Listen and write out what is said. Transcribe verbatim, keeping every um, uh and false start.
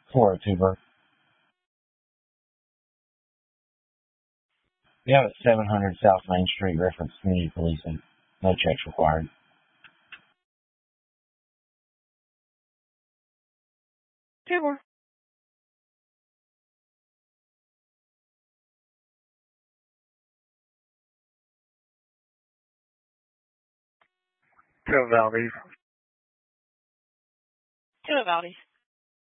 four oh two Bert. We have at seven hundred South Main Street, reference community policing. No checks required. Two Two Valdez. Two Valdez.